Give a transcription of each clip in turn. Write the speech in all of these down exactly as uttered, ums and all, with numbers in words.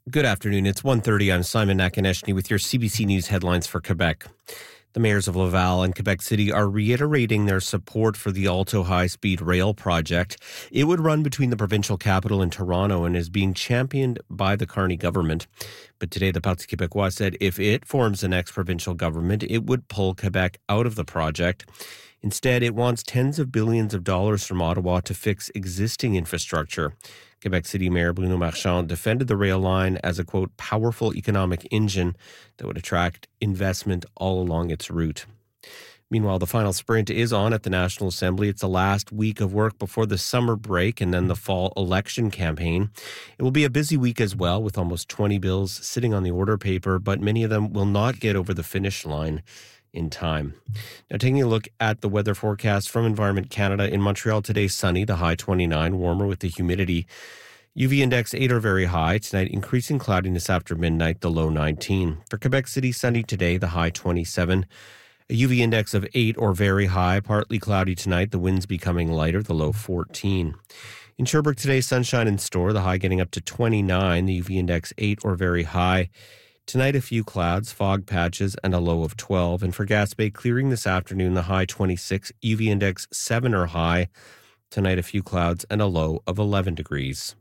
Good afternoon. It's one thirty. I'm Simon Nakaneshny with your C B C News headlines for Quebec. The mayors of Laval and Quebec City are reiterating their support for the Alto high-speed rail project. It would run between the provincial capital and Toronto and is being championed by the Carney government. But today, the Parti Québécois said if it forms the next provincial government, it would pull Quebec out of the project. Instead, it wants tens of billions of dollars from Ottawa to fix existing infrastructure. Quebec City Mayor Bruno Marchand defended the rail line as a, quote, powerful economic engine that would attract investment all along its route. Meanwhile, the final sprint is on at the National Assembly. It's the last week of work before the summer break and then the fall election campaign. It will be a busy week as well, with almost twenty bills sitting on the order paper, but many of them will not get over the finish line in time. Now, taking a look at the weather forecast from Environment Canada. In Montreal today, sunny, the high twenty-nine, warmer with the humidity. U V index eight or very high. Tonight, increasing cloudiness after midnight, the low nineteen. For Quebec City, sunny today, the high twenty-seven. A U V index of eight or very high, partly cloudy tonight, the winds becoming lighter, the low fourteen. In Sherbrooke today, sunshine in store, the high getting up to twenty-nine, the U V index eight or very high. Tonight, a few clouds, fog patches, and a low of twelve. And for Gaspé, clearing this afternoon, the high twenty-six, U V index seven or high. Tonight, a few clouds and a low of eleven degrees.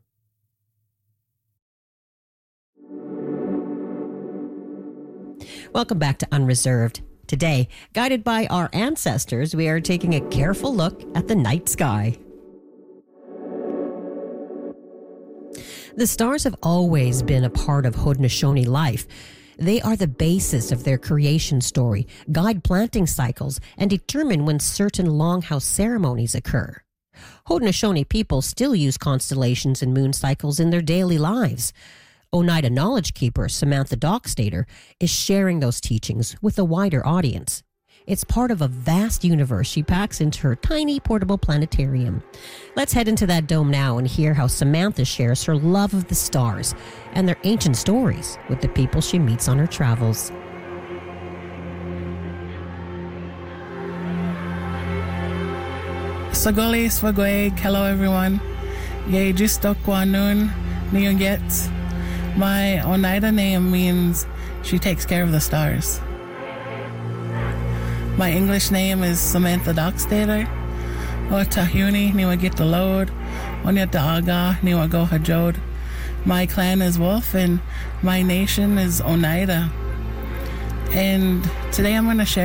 Welcome back to Unreserved. Today, guided by our ancestors, we are taking a careful look at the night sky. The stars have always been a part of Haudenosaunee life. They are the basis of their creation story, guide planting cycles, and determine when certain longhouse ceremonies occur. Haudenosaunee people still use constellations and moon cycles in their daily lives. Oneida knowledge keeper Samantha Dockstader is sharing those teachings with a wider audience. It's part of a vast universe she packs into her tiny portable planetarium. Let's head into that dome now and hear how Samantha shares her love of the stars and their ancient stories with the people she meets on her travels. Sagoli Swagweg, hello everyone. Ye Jistokwanun Niyonget. My Oneida name means she takes care of the stars. My English name is Samantha Dockstader. O Tahuni, Niwa Get the Load. Onya Daaga, Niwa Go Hajod. My clan is Wolf and my nation is Oneida. And today I'm going to share